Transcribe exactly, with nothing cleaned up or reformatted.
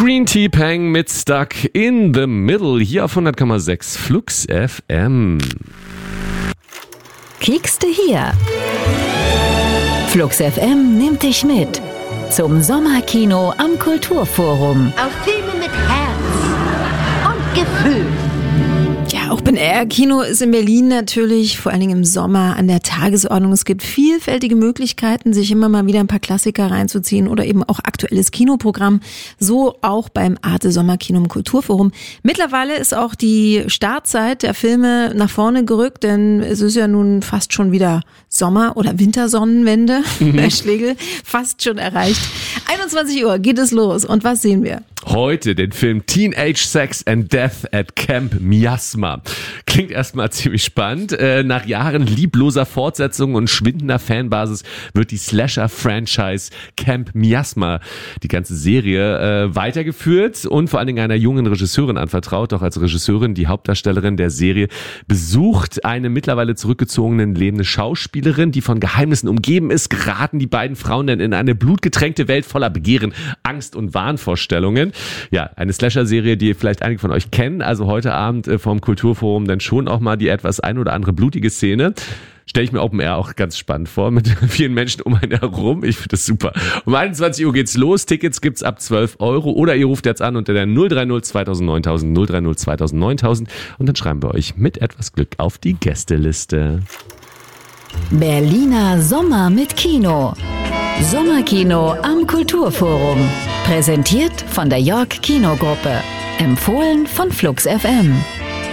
Green Tea Peng mit Stuck in the Middle hier auf hundert Komma sechs Flux F M. Kiekste hier. Flux F M nimmt dich mit zum Sommerkino am Kulturforum. Auf Filme mit Herz und Gefühl. Ja, Open-Air-Kino ist in Berlin natürlich vor allen Dingen im Sommer an der Tagesordnung. Es gibt vielfältige Möglichkeiten, sich immer mal wieder ein paar Klassiker reinzuziehen oder eben auch aktuelles Kinoprogramm. So auch beim Arte Sommerkino im Kulturforum. Mittlerweile ist auch die Startzeit der Filme nach vorne gerückt, denn es ist ja nun fast schon wieder Sommer- oder Wintersonnenwende, mhm. Herr Schlegel, fast schon erreicht. einundzwanzig Uhr geht es los und was sehen wir? Heute den Film Teenage Sex and Death at Camp Miasma. Klingt erstmal ziemlich spannend. Äh, nach Jahren liebloser Fortsetzungen und schwindender Fanbasis wird die Slasher-Franchise Camp Miasma, die ganze Serie, äh, weitergeführt und vor allen Dingen einer jungen Regisseurin anvertraut. Doch als Regisseurin, die Hauptdarstellerin der Serie, besucht eine mittlerweile zurückgezogene lebende Schauspielerin, die von Geheimnissen umgeben ist. Geraten die beiden Frauen denn in eine blutgetränkte Welt voller Begehren, Angst und Wahnvorstellungen. Ja, eine Slasher-Serie, die vielleicht einige von euch kennen. Also heute Abend äh, vom Kulturforum dann schon auch mal die etwas ein oder andere blutige Szene. Stelle ich mir Open Air auch ganz spannend vor, mit vielen Menschen um einen herum. Ich finde das super. Um einundzwanzig Uhr geht's los. Tickets gibt's ab zwölf Euro. Oder ihr ruft jetzt an unter der null drei null zweitausendneuntausend, null drei null zweitausendneuntausend. Und dann schreiben wir euch mit etwas Glück auf die Gästeliste. Berliner Sommer mit Kino. Sommerkino am Kulturforum. Präsentiert von der York Kinogruppe. Empfohlen von Flux F M.